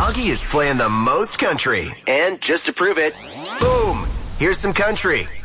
Augie is playing the most country. And just to prove it, boom, here's some country.